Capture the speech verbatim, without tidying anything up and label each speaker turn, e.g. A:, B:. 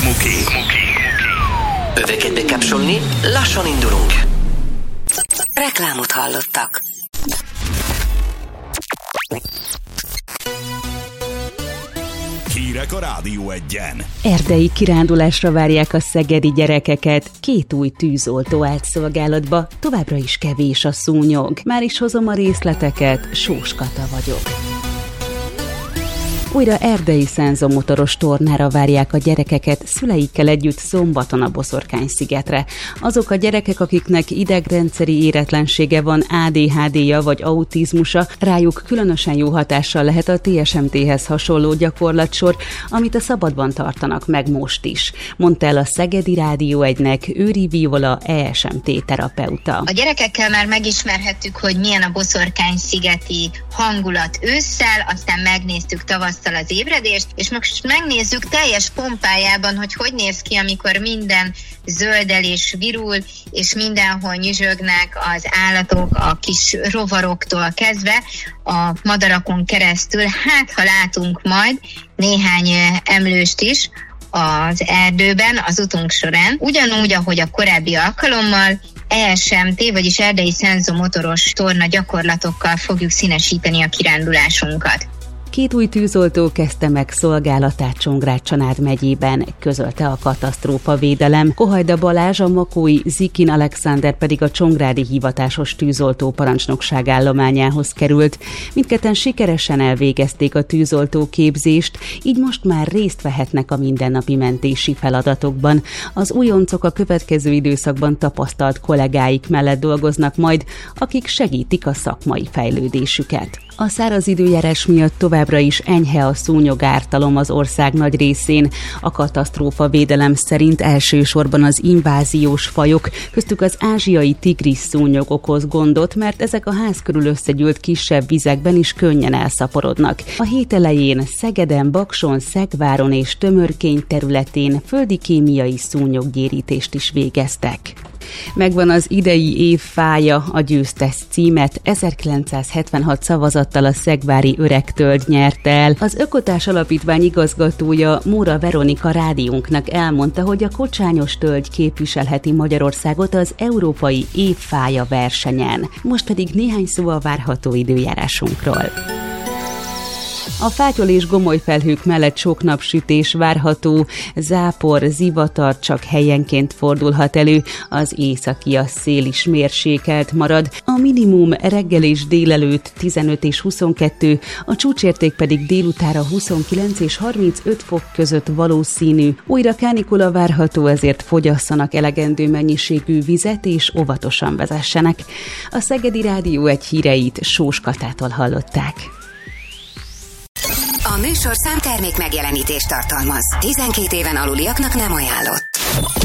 A: Muki.
B: Öveket bekapcsolni, lassan indulunk. Reklámot hallottak.
A: Hírek a Rádió Egyen.
C: Erdei kirándulásra várják a szegedi gyerekeket. Két új tűzoltó állt szolgálatba, továbbra is kevés a szúnyog. Már is hozom a részleteket, Sós Kata vagyok. Újra erdei szenzomotoros tornára várják a gyerekeket szüleikkel együtt szombaton a Boszorkány-szigetre. Azok a gyerekek, akiknek idegrendszeri éretlensége van, á dé há dé-ja vagy autizmusa, rájuk különösen jó hatással lehet a té es em té-hez hasonló gyakorlatsor, amit a szabadban tartanak meg most is, mondta el a Szegedi Rádió egynek Őri Viola é es em té terapeuta.
D: A gyerekekkel már megismerhettük, hogy milyen a Boszorkány-szigeti hangulat ősszel, aztán megnéztük tavasszal az ébredést, és most megnézzük teljes pompájában, hogy hogy néz ki, amikor minden zöldel és virul, és mindenhol nyüzsögnek az állatok, a kis rovaroktól kezdve, a madarakon keresztül. Hát, ha látunk majd néhány emlőst is az erdőben, az utunk során, ugyanúgy, ahogy a korábbi alkalommal, é es em té, vagyis erdei szenzomotoros torna gyakorlatokkal fogjuk színesíteni a kirándulásunkat.
C: Két új tűzoltó kezdte meg szolgálatát Csongrád-Csanád megyében, közölte a katasztrófavédelem. Kohajda Balázs, a makói Zikin Alexander pedig a csongrádi hivatásos tűzoltó parancsnokság állományához került. Mindketten sikeresen elvégezték a tűzoltó képzést, így most már részt vehetnek a mindennapi mentési feladatokban. Az újoncok a következő időszakban tapasztalt kollégáik mellett dolgoznak majd, akik segítik a szakmai fejlődésüket. A száraz időjárás miatt továbbra is enyhe a szúnyogártalom az ország nagy részén. A katasztrófavédelem szerint elsősorban az inváziós fajok, köztük az ázsiai tigris szúnyog okoz gondot, mert ezek a ház körül összegyűlt kisebb vizekben is könnyen elszaporodnak. A hét elején Szegeden, Bakson, Szegváron és Tömörkény területén földi kémiai szúnyoggyérítést is végeztek. Megvan az idei év fája, a győztes címet ezerkilencszázhetvenhat szavazattal a szegvári Öregtölgy nyerte el. Az Ökotárs Alapítvány igazgatója, Móra Veronika rádiónknak elmondta, hogy a Kocsányos tölgy képviselheti Magyarországot az Európai Évfája versenyen. Most pedig néhány szó a várható időjárásunkról. A fátyol és gomoly felhők mellett sok napsütés várható, zápor, zivatar csak helyenként fordulhat elő, az északi a szél is mérsékelt marad, a minimum reggel és délelőtt tizenöt és huszonkettő, a csúcsérték pedig délutánra huszonkilenc és harmincöt fok között valószínű. Újra kánikula várható, ezért fogyasszanak elegendő mennyiségű vizet és óvatosan vezessenek. A Szegedi Rádió egy híreit Sós Katától hallották.
B: A műsorszám termék megjelenítést tartalmaz. tizenkét éven aluliaknak nem ajánlott.